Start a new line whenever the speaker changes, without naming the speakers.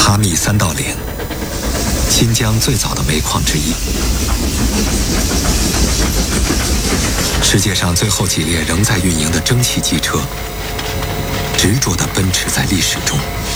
哈密三道岭，新疆最早的煤矿之一。世界上最后几列仍在运营的蒸汽机车，执着地奔驰在历史中。